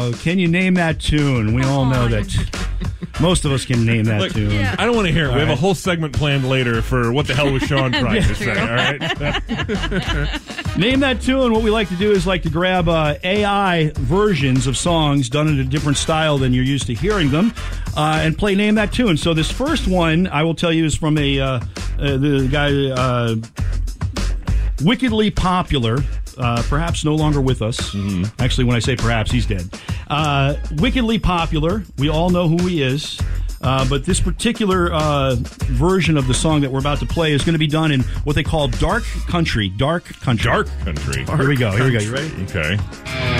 can you name that tune? We all know that. Most of us can name that tune. Yeah. I don't want to hear it. We have a whole segment planned later for what the hell was Sean trying to say, all right? Name that tune. What we like to do is like to grab AI versions of songs done in a different style than you're used to hearing them and play Name That Tune. So this first one, I will tell you, is from the guy Wickedly Popular. Perhaps no longer with us. Mm-hmm. Actually, when I say perhaps, he's dead. Wickedly Popular. We all know who he is. But this particular version of the song that we're about to play is going to be done in what they call dark country. Dark country. Dark country. Here we go. You ready? Okay.